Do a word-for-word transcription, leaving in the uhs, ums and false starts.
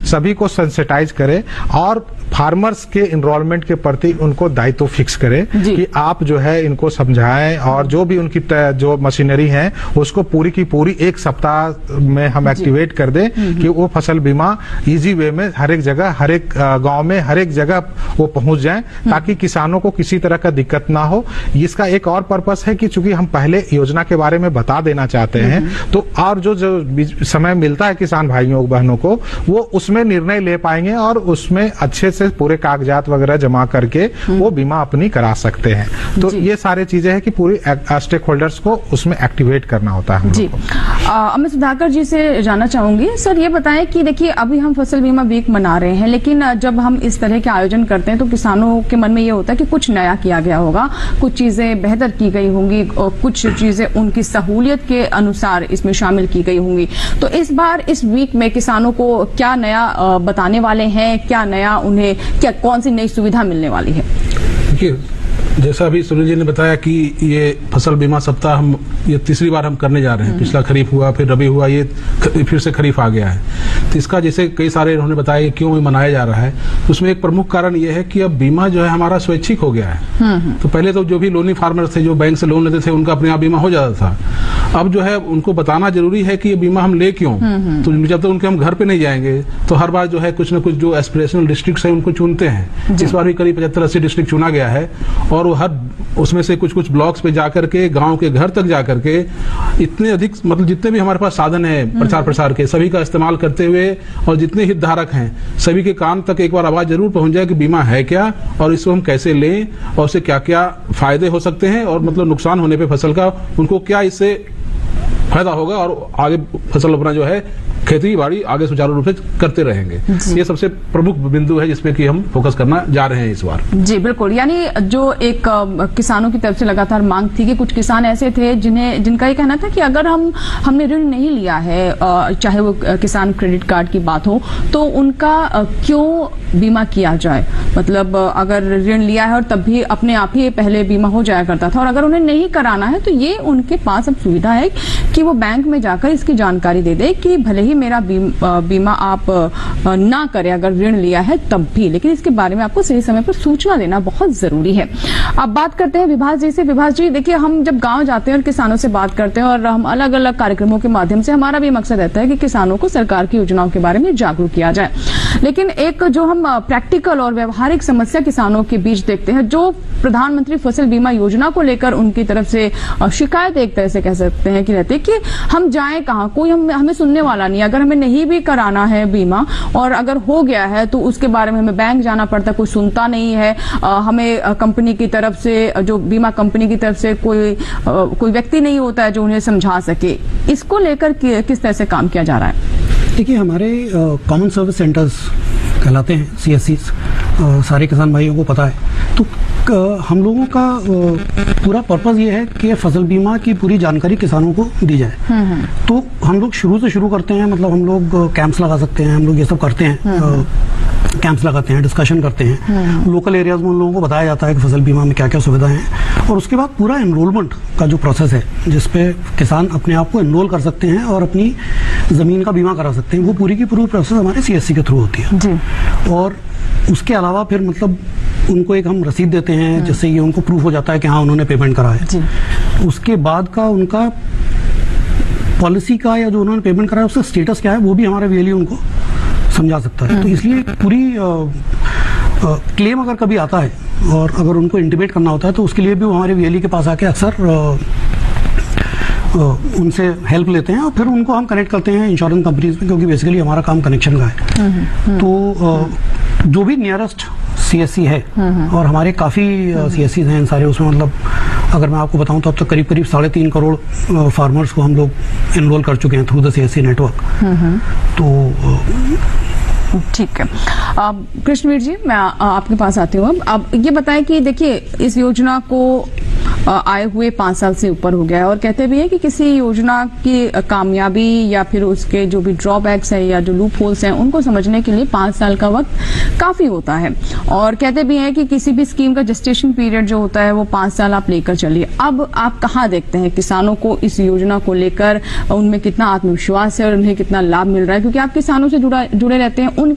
सभी को सेंसिटाइज करे और फार्मर्स के इनरोलमेंट के प्रति उनको दायित्व फिक्स करे कि आप जो है इनको समझाएं और जो भी उनकी जो मशीनरी है उसको पूरी की पूरी एक सप्ताह में हम एक्टिवेट कर दें कि वो फसल बीमा इजी वे में हर एक जगह, हर एक गांव में, हर एक जगह वो पहुंच जाए ताकि किसानों को किसी तरह का दिक्कत ना हो। इसका एक और पर्पस है कि चूंकि हम पहले योजना के बारे में बता देना चाहते हैं तो और जो जो समय मिलता है किसान भाइयों बहनों को वो उसमें निर्णय ले पाएंगे और उसमें अच्छे से पूरे कागजात वगैरह जमा करके वो बीमा अपनी करा सकते हैं। तो ये सारे चीजें हैं कि पूरी स्टेक होल्डर्स को उसमें एक्टिवेट करना होता है। जी आ, मैं सुधाकर जी से जानना चाहूंगी, सर ये बताएं कि देखिए अभी हम फसल बीमा वीक मना रहे हैं, लेकिन जब हम इस तरह के आयोजन करते हैं तो किसानों के मन में ये होता है कि कुछ नया किया गया होगा, कुछ चीजें बेहतर की गई होंगी और कुछ चीजें उनकी सहूलियत के अनुसार इसमें शामिल की गई होंगी। तो इस बार इस वीक में किसानों को क्या नया बताने वाले हैं, क्या नया उन्हें क्या कौन सी नई सुविधा मिलने वाली है? देखिए जैसा अभी सुनील जी ने बताया कि ये फसल बीमा सप्ताह हम ये तीसरी बार हम करने जा रहे हैं। पिछला खरीफ हुआ, फिर रबी हुआ, ये फिर से खरीफ आ गया है। तो इसका जैसे कई सारे उन्होंने बताया क्यों ये मनाया जा रहा है, उसमें एक प्रमुख कारण ये है कि अब बीमा जो है हमारा स्वैच्छिक हो गया है। तो पहले तो जो भी लोनी फार्मर्स थे जो बैंक से लोन लेते थे उनका अपने आप बीमा हो जाता था। अब जो है उनको बताना जरूरी है कि ये बीमा हम ले क्यों। तो जब तक उनके हम घर पे नहीं जाएंगे तो हर बार जो है कुछ न कुछ जो एस्पिरेशनल डिस्ट्रिक्ट है उनको चुनते हैं। इस बार भी करीब पचहत्तर अस्सी डिस्ट्रिक्ट चुना गया है और हर उसमें से कुछ कुछ ब्लॉक्स पे जाकर के गांव के घर तक जाकर के इतने अधिक मतलब जितने भी हमारे पास साधन है प्रचार प्रसार के सभी का इस्तेमाल करते हुए और जितने हितधारक हैं सभी के कान तक एक बार आवाज जरूर पहुंच जाए कि बीमा है क्या और इसको हम कैसे लें और उससे क्या क्या फायदे हो सकते हैं और मतलब नुकसान होने पे फसल का उनको क्या इससे फायदा होगा और आगे फसल अपना जो है खेती बाड़ी आगे सुचारू रूप से करते रहेंगे। ये सबसे प्रमुख बिंदु है जिसपे कि हम फोकस करना जा रहे हैं इस बार। जी बिल्कुल, यानी जो एक किसानों की तरफ से लगातार मांग थी कि कुछ किसान ऐसे थे जिन्हें जिनका ये कहना था कि अगर हम हमने ऋण नहीं लिया है, चाहे वो किसान क्रेडिट कार्ड की बात हो, तो उनका क्यों बीमा किया जाए। मतलब अगर ऋण लिया है और तब भी अपने आप ही पहले बीमा हो जाया करता था और अगर उन्हें नहीं कराना है तो ये उनके पास अब सुविधा है कि वो बैंक में जाकर इसकी जानकारी दे दे कि भले ही मेरा बीमा आप ना करें अगर ऋण लिया है तब भी, लेकिन इसके बारे में आपको सही समय पर सूचना देना बहुत जरूरी है। अब बात करते हैं विभास जी से। विभास जी देखिए, हम जब गांव जाते हैं और किसानों से बात करते हैं और हम अलग अलग कार्यक्रमों के माध्यम से हमारा भी मकसद रहता है कि किसानों को सरकार की योजनाओं के बारे में जागरूक किया जाए, लेकिन एक जो हम प्रैक्टिकल और व्यवहारिक समस्या किसानों के बीच देखते हैं, जो प्रधानमंत्री फसल बीमा योजना को लेकर उनकी तरफ से शिकायत एक तरह से कह सकते हैं कि रहती है कि हम जाएं कहां, कोई हम हमें सुनने वाला नहीं। अगर हमें नहीं भी कराना है बीमा और अगर हो गया है तो उसके बारे में हमें बैंक जाना पड़ता है, कोई सुनता नहीं है। आ, हमें कंपनी की तरफ से जो बीमा कंपनी की तरफ से कोई आ, कोई व्यक्ति नहीं होता है जो उन्हें समझा सके। इसको लेकर कि, किस तरह से काम किया जा रहा है? देखिए, हमारे कॉमन सर्विस सेंटर्स कहलाते हैं सी एस सीज, सारे किसान भाइयों को पता है। तो हम लोगों का पूरा पर्पस ये है कि फसल बीमा की पूरी जानकारी किसानों को दी जाए। तो हम लोग शुरू से शुरू करते हैं, मतलब हम लोग कैंप्स लगा सकते हैं, हम लोग ये सब करते हैं, कैंप्स लगाते हैं, डिस्कशन करते हैं, लोकल एरियाज में उन लोगों को बताया जाता है कि फसल बीमा में क्या क्या सुविधाएं हैं और उसके बाद पूरा एनरोलमेंट का जो प्रोसेस है जिसपे किसान अपने आप को एनरोल कर सकते हैं और अपनी जमीन का बीमा करा सकते हैं, वो पूरी की पूरी प्रोसेस हमारे सी एस सी के थ्रू होती है जी। और उसके अलावा फिर मतलब उनको एक हम रसीद देते हैं जिससे ये उनको प्रूफ हो जाता है कि हाँ उन्होंने पेमेंट करा है जी। उसके बाद का उनका पॉलिसी का या जो उन्होंने पेमेंट करा है उसका स्टेटस क्या है वो भी हमारा वीएलई उनको समझा सकता है। तो इसलिए पूरी क्लेम अगर कभी आता है और अगर उनको इंटीमेट करना होता है तो उसके लिए भी वो हमारे वीएलई के पास आके अक्सर उनसे हेल्प लेते हैं और फिर उनको हम कनेक्ट करते हैं इंश्योरेंस कंपनीज में, क्योंकि बेसिकली हमारा काम कनेक्शन का है। तो जो भी नियरेस्ट सीएससी है और हमारे काफ़ी सीएससी हैं सारे, उसमें मतलब अगर मैं आपको बताऊं तो अब तक करीब करीब साढ़े तीन करोड़ फार्मर्स को हम लोग एनरोल कर चुके हैं थ्रू द सीएससी नेटवर्क। तो ठीक है, कृष्णवीर जी मैं आपके पास आती हूँ। अब आप ये बताएं कि देखिए इस योजना को आए हुए पांच साल से ऊपर हो गया है और कहते भी है कि किसी योजना की कामयाबी या फिर उसके जो भी ड्रॉबैक्स है या जो लूप होल्स हैं उनको समझने के लिए पांच साल का वक्त काफी होता है और कहते भी हैं कि किसी भी स्कीम का जेस्टेशन पीरियड जो होता है वो पांच साल आप लेकर चलिए। अब आप कहाँ देखते हैं किसानों को इस योजना को लेकर, उनमें कितना आत्मविश्वास है और उन्हें कितना लाभ मिल रहा है, क्योंकि आप किसानों से जुड़ा जुड़े रहते हैं, उन